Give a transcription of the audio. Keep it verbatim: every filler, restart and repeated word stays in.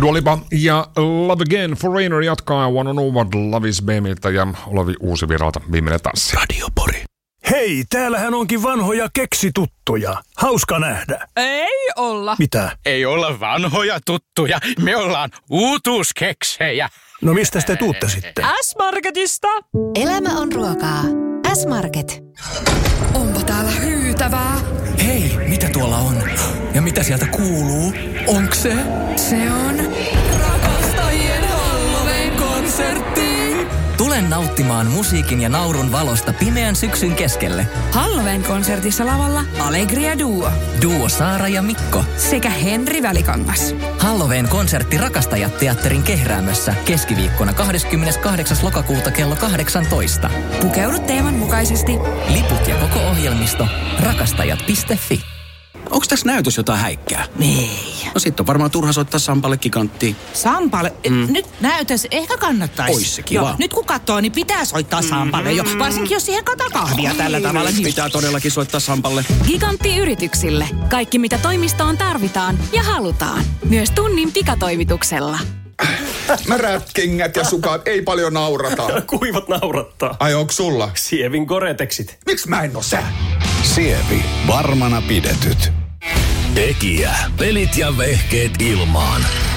Dua Lipa ja Love Again. Foreigner jatkaa One on Over Love is Bamiltä ja Olavi Uusi viralta viimeinen tanssi. Radio Pori. Hei, täällähän onkin vanhoja keksituttuja. Hauska nähdä. Ei olla. Mitä? Ei olla vanhoja tuttuja. Me ollaan uutuuskeksejä. No mistä te tuutte sitten? S-Marketista. Elämä on ruokaa. S-Market. Onpa täällä hyytävää. Hei, mitä tuolla on? Ja mitä sieltä kuuluu? Onks se? Se on rakastajien Halloween-konsertti. Tule nauttimaan musiikin ja naurun valosta pimeän syksyn keskelle. Halloween-konsertissa lavalla Allegria Duo. Duo Saara ja Mikko. Sekä Henri Välikangas. Halloween-konsertti Rakastajat-teatterin Kehräämössä keskiviikkona kahdeskymmeneskahdeksas lokakuuta kello kahdeksantoista. Pukeudu teeman mukaisesti. Liput ja koko ohjelmisto rakastajat piste fi. Onks tässä näytös jotain häikkää? Ei. No sit on varmaan turha soittaa Sampalle giganttiin. Sampalle? Mm. Nyt näytös ehkä kannattaisi. Ois se kiva. Joo, nyt kun katsoo, niin pitää soittaa Sampalle jo. Varsinkin jos siihen kataa kahvia tällä tavalla. Niin... Pitää todellakin soittaa Sampalle. Gigantti yrityksille. Kaikki mitä toimistoon tarvitaan ja halutaan. Myös tunnin pikatoimituksella. Märät kengät ja sukat, ei paljon naurata. Kuivat naurattaa. Ai onks sulla? Sievin Gore-Texit. Miks mä en oo sä? Sievi. Varmana pidetyt. Tekijä. Pelit ja vehkeet ilmaan.